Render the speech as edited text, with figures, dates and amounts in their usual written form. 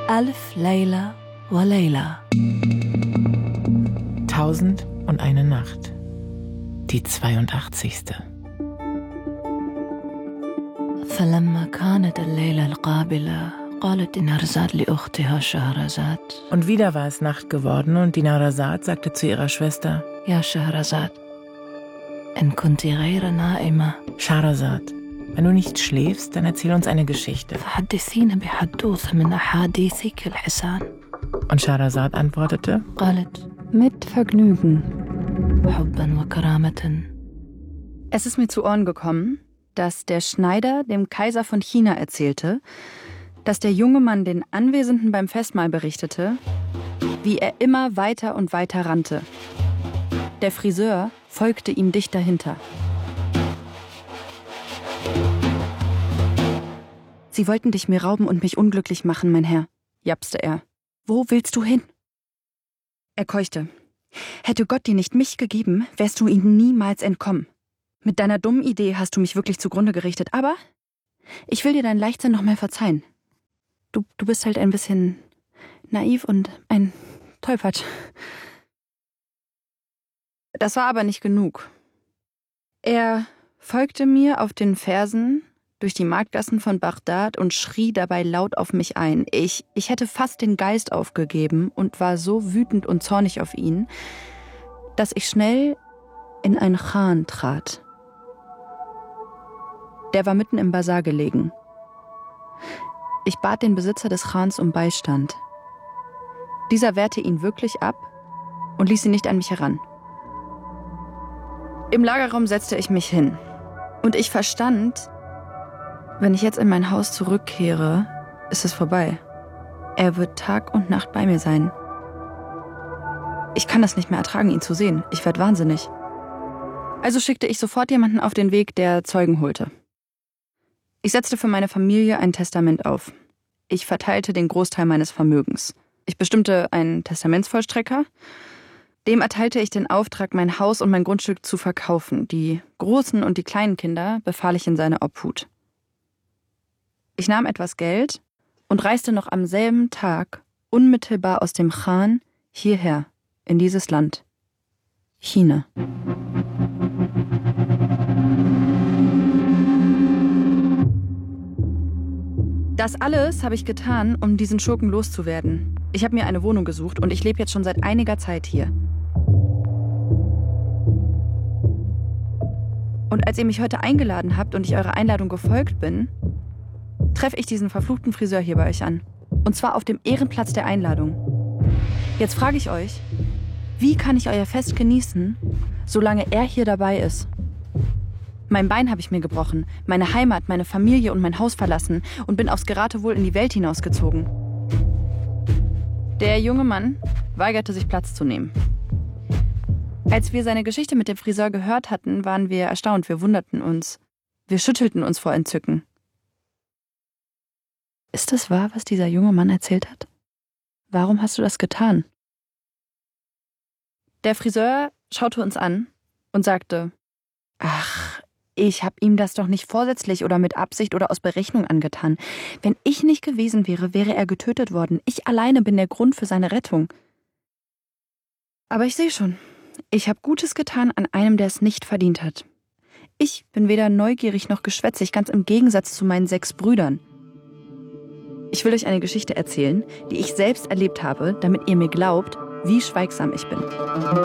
ألف ليلة وليلة. 1001 Nacht. Die 82. فلما كانت الليلة القابلة قالت دينارزاد لأختها شهرزاد. Und wieder war es Nacht geworden und Dinarzad sagte zu ihrer Schwester: يا شهرزاد إن كنت غير نائمة Schahrazad, wenn du nicht schläfst, dann erzähl uns eine Geschichte. فحدثينا بحدوث من أحاديثك الحسان. Und Schahrazad antwortete: قالت mit Vergnügen حبا وكرامة. Es ist mir zu Ohren gekommen, dass der Schneider dem Kaiser von China erzählte, dass der junge Mann den Anwesenden beim Festmahl berichtete, wie er immer weiter und weiter rannte. Der Friseur folgte ihm dicht dahinter. »Sie wollten dich mir rauben und mich unglücklich machen, mein Herr«, japste er. »Wo willst du hin?« Er keuchte. »Hätte Gott dir nicht mich gegeben, wärst du ihnen niemals entkommen. Mit deiner dummen Idee hast du mich wirklich zugrunde gerichtet, aber ich will dir deinen Leichtsinn noch mal verzeihen. Du bist halt ein bisschen naiv und ein Tollpatsch.« Das war aber nicht genug. Er folgte mir auf den Fersen durch die Marktgassen von Bagdad und schrie dabei laut auf mich ein. Ich hätte fast den Geist aufgegeben und war so wütend und zornig auf ihn, dass ich schnell in einen Chan trat. Der war mitten im Basar gelegen. Ich bat den Besitzer des Chans um Beistand. Dieser wehrte ihn wirklich ab und ließ ihn nicht an mich heran. Im Lagerraum setzte ich mich hin. Und ich verstand, wenn ich jetzt in mein Haus zurückkehre, ist es vorbei. Er wird Tag und Nacht bei mir sein. Ich kann das nicht mehr ertragen, ihn zu sehen. Ich werde wahnsinnig. Also schickte ich sofort jemanden auf den Weg, der Zeugen holte. Ich setzte für meine Familie ein Testament auf. Ich verteilte den Großteil meines Vermögens. Ich bestimmte einen Testamentsvollstrecker. Dem erteilte ich den Auftrag, mein Haus und mein Grundstück zu verkaufen. Die großen und die kleinen Kinder befahl ich in seine Obhut. Ich nahm etwas Geld und reiste noch am selben Tag unmittelbar aus dem Chan hierher, in dieses Land. China. Das alles habe ich getan, um diesen Schurken loszuwerden. Ich habe mir eine Wohnung gesucht und ich lebe jetzt schon seit einiger Zeit hier. Und als ihr mich heute eingeladen habt und ich eurer Einladung gefolgt bin, treffe ich diesen verfluchten Friseur hier bei euch an. Und zwar auf dem Ehrenplatz der Einladung. Jetzt frage ich euch, wie kann ich euer Fest genießen, solange er hier dabei ist? Mein Bein habe ich mir gebrochen, meine Heimat, meine Familie und mein Haus verlassen und bin aufs Geratewohl in die Welt hinausgezogen. Der junge Mann weigerte sich, Platz zu nehmen. Als wir seine Geschichte mit dem Friseur gehört hatten, waren wir erstaunt, wir wunderten uns. Wir schüttelten uns vor Entzücken. Ist es wahr, was dieser junge Mann erzählt hat? Warum hast du das getan? Der Friseur schaute uns an und sagte: »Ach, ich habe ihm das doch nicht vorsätzlich oder mit Absicht oder aus Berechnung angetan. Wenn ich nicht gewesen wäre, wäre er getötet worden. Ich alleine bin der Grund für seine Rettung. Aber ich sehe schon, ich habe Gutes getan an einem, der es nicht verdient hat. Ich bin weder neugierig noch geschwätzig, ganz im Gegensatz zu meinen 6 Brüdern. Ich will euch eine Geschichte erzählen, die ich selbst erlebt habe, damit ihr mir glaubt, wie schweigsam ich bin.«